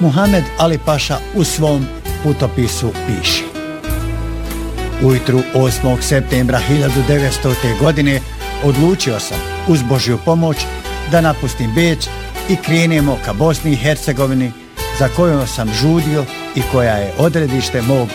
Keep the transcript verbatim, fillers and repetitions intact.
Muhamed Ali Paša u svom putopisu piše: ujutru osmog septembra hiljadu devetstotog. godine odlučio sam uz Božju pomoć da napustim Beč i krenemo ka Bosni i Hercegovini, za kojom sam žudio i koja je odredište mog